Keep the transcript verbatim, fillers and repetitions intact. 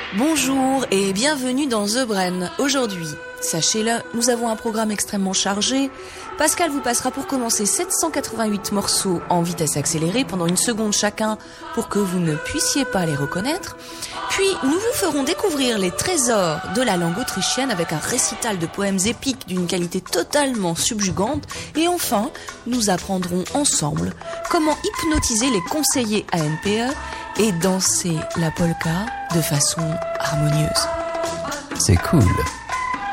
Bonjour et bienvenue dans The Brain. Aujourd'hui, sachez-le, nous avons un programme extrêmement chargé. Pascal vous passera pour commencer sept cent quatre-vingt-huit morceaux en vitesse accélérée pendant une seconde chacun pour que vous ne puissiez pas les reconnaître. Puis nous vous ferons découvrir les trésors de la langue autrichienne avec un récital de poèmes épiques d'une qualité totalement subjugante. Et enfin, nous apprendrons ensemble comment hypnotiser les conseillers A N P E et danser la polka de façon harmonieuse. C'est cool.